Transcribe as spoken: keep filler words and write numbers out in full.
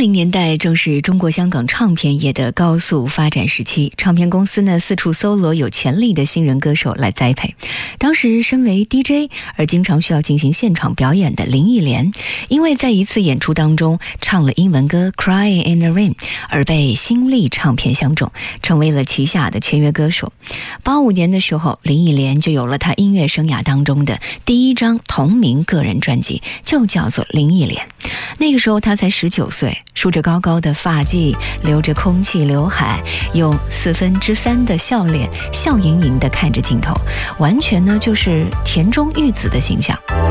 零年代正是中国香港唱片业的高速发展时期，唱片公司呢四处搜罗有潜力的新人歌手来栽培。当时身为 D J 而经常需要进行现场表演的林忆莲，因为在一次演出当中唱了英文歌 Crying in the Rain 而被新力唱片相中，成为了旗下的签约歌手。八五年的时候，林忆莲就有了她音乐生涯当中的第一张同名个人专辑，就叫做林忆莲。那个时候她才十九岁，梳着高高的发髻，留着空气刘海，用四分之三的笑脸，笑盈盈地看着镜头，完全呢就是田中裕子的形象。